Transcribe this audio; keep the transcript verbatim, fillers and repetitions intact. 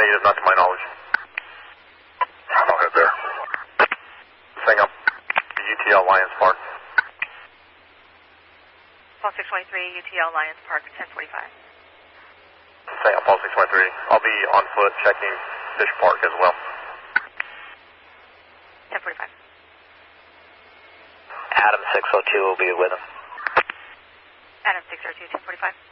needed, not to my knowledge. I'll head there. Hang up. U T L Lions Park. Paul six twenty-three, U T L Lions Park, ten forty-five. Hang up, Paul six twenty-three. I'll be on foot checking Fish Park as well. ten forty-five. Adam six oh two will be with him. Adam six oh two, ten forty-five.